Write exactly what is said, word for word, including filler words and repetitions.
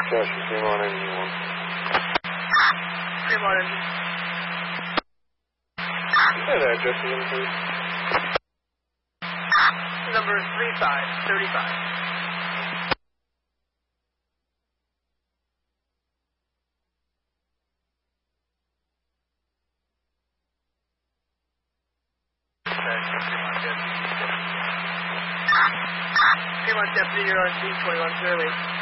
Chester, Fremont Engine one. Fremont Engine. Is that address again, please? Number three five thirty-five. Fremont Deputy, you're on scene, twenty-one Fairway.